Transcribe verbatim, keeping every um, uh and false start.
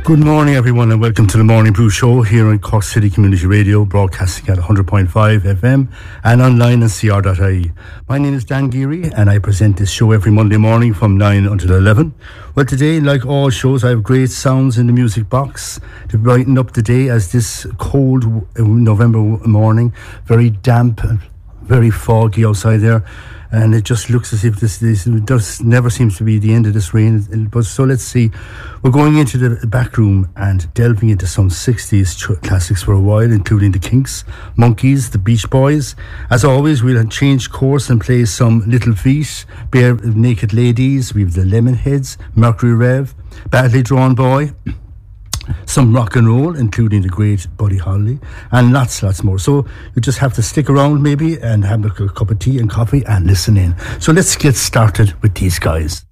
Good morning, everyone, and welcome to the Morning Brew Show here on Cork City Community Radio, broadcasting at one hundred point five F M and online on C R dot I E. My name is Dan Geary, and I present this show every Monday morning from nine until eleven. Well, today, like all shows, I have great sounds in the music box to brighten up the day as this cold November morning, very damp and very foggy outside there. And it just looks as if this, this does never seems to be the end of this rain. But so let's see. We're going into the back room and delving into some sixties ch- classics for a while, including the Kinks, Monkees, the Beach Boys. As always, we'll change course and play some Little Feat, Bare Naked Ladies. We have the Lemonheads, Mercury Rev, Badly Drawn Boy, some rock and roll, including the great Buddy Holly, and lots, lots more. So you just have to stick around maybe and have a cup of tea and coffee and listen in. So let's get started with these guys.